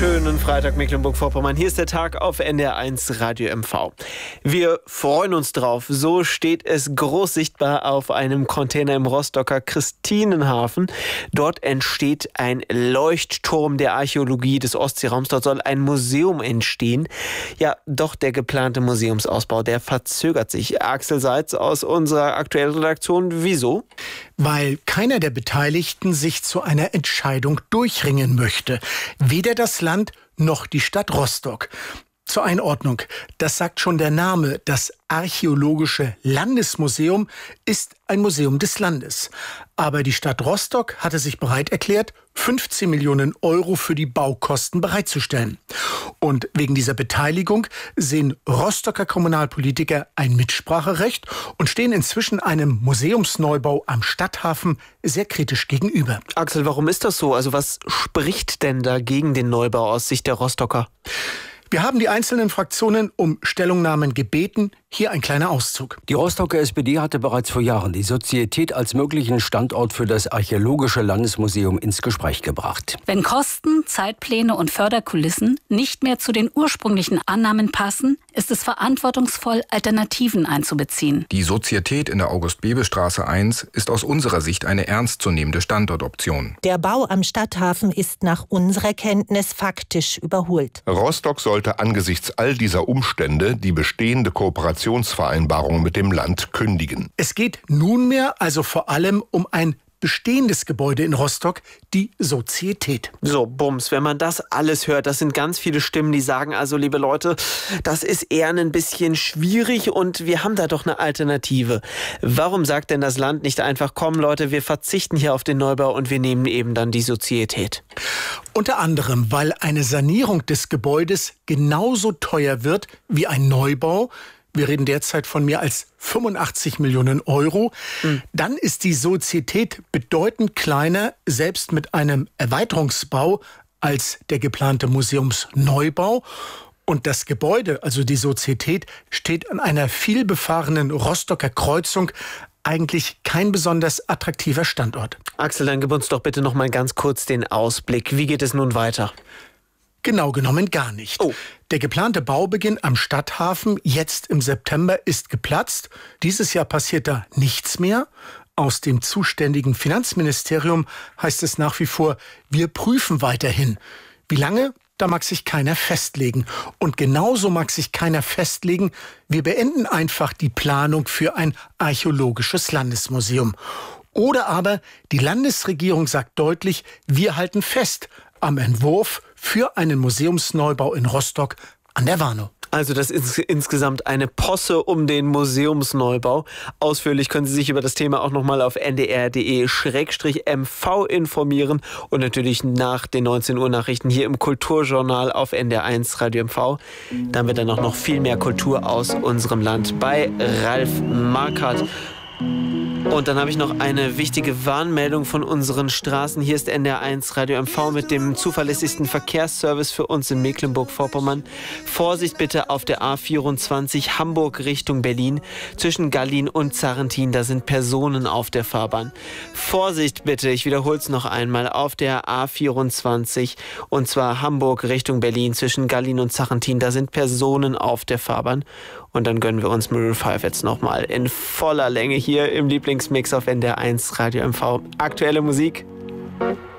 Schönen Freitag, Mecklenburg-Vorpommern. Hier ist der Tag auf NDR1 Radio MV. Wir freuen uns drauf. So steht es groß sichtbar auf einem Container im Rostocker Christinenhafen. Dort entsteht ein Leuchtturm der Archäologie des Ostseeraums. Dort soll ein Museum entstehen. Ja, doch der geplante Museumsausbau, der verzögert sich. Axel Seitz aus unserer aktuellen Redaktion. Wieso? Weil keiner der Beteiligten sich zu einer Entscheidung durchringen möchte. Weder das Land noch die Stadt Rostock. Zur Einordnung, das sagt schon der Name. Das Archäologische Landesmuseum ist ein Museum des Landes. Aber die Stadt Rostock hatte sich bereit erklärt, 15 Millionen Euro für die Baukosten bereitzustellen. Und wegen dieser Beteiligung sehen Rostocker Kommunalpolitiker ein Mitspracherecht und stehen inzwischen einem Museumsneubau am Stadthafen sehr kritisch gegenüber. Axel, warum ist das so? Also was spricht denn da gegen den Neubau aus Sicht der Rostocker? Wir haben die einzelnen Fraktionen um Stellungnahmen gebeten. Hier ein kleiner Auszug. Die Rostocker SPD hatte bereits vor Jahren die Sozietät als möglichen Standort für das Archäologische Landesmuseum ins Gespräch gebracht. Wenn Kosten, Zeitpläne und Förderkulissen nicht mehr zu den ursprünglichen Annahmen passen, ist es verantwortungsvoll, Alternativen einzubeziehen. Die Sozietät in der August-Bebel-Straße 1 ist aus unserer Sicht eine ernstzunehmende Standortoption. Der Bau am Stadthafen ist nach unserer Kenntnis faktisch überholt. Rostock sollte angesichts all dieser Umstände die bestehende Kooperationsvereinbarung mit dem Land kündigen. Es geht nunmehr also vor allem um ein bestehendes Gebäude in Rostock, die Sozietät. So, Bums, wenn man das alles hört, das sind ganz viele Stimmen, die sagen, also liebe Leute, das ist eher ein bisschen schwierig und wir haben da doch eine Alternative. Warum sagt denn das Land nicht einfach, komm Leute, wir verzichten hier auf den Neubau und wir nehmen eben dann die Sozietät? Unter anderem, weil eine Sanierung des Gebäudes genauso teuer wird wie ein Neubau. Wir reden derzeit von mehr als 85 Millionen Euro. Dann ist die Sozietät bedeutend kleiner, selbst mit einem Erweiterungsbau, als der geplante Museumsneubau. Und das Gebäude, also die Sozietät, steht an einer vielbefahrenen Rostocker Kreuzung. Eigentlich kein besonders attraktiver Standort. Axel, dann gib uns doch bitte noch mal ganz kurz den Ausblick. Wie geht es nun weiter? Genau genommen gar nicht. Oh. Der geplante Baubeginn am Stadthafen jetzt im September ist geplatzt. Dieses Jahr passiert da nichts mehr. Aus dem zuständigen Finanzministerium heißt es nach wie vor, wir prüfen weiterhin. Wie lange? Da mag sich keiner festlegen. Und genauso mag sich keiner festlegen, wir beenden einfach die Planung für ein archäologisches Landesmuseum. Oder aber die Landesregierung sagt deutlich, wir halten fest am Entwurf für einen Museumsneubau in Rostock an der Warnow. Also das ist insgesamt eine Posse um den Museumsneubau. Ausführlich können Sie sich über das Thema auch nochmal auf ndr.de/mv informieren und natürlich nach den 19 Uhr Nachrichten hier im Kulturjournal auf NDR1 Radio MV. Dann wird dann auch noch viel mehr Kultur aus unserem Land bei Ralf Markert. Und dann habe ich noch eine wichtige Warnmeldung von unseren Straßen. Hier ist NDR1 Radio MV mit dem zuverlässigsten Verkehrsservice für uns in Mecklenburg-Vorpommern. Vorsicht bitte auf der A24 Hamburg Richtung Berlin. Zwischen Gallin und Zarrentin, da sind Personen auf der Fahrbahn. Vorsicht bitte, ich wiederhole es noch einmal, auf der A24 und zwar Hamburg Richtung Berlin. Zwischen Gallin und Zarrentin, da sind Personen auf der Fahrbahn. Und dann gönnen wir uns Maroon 5 jetzt nochmal in voller Länge hier im Lieblingsmix auf NDR1 Radio MV. Aktuelle Musik.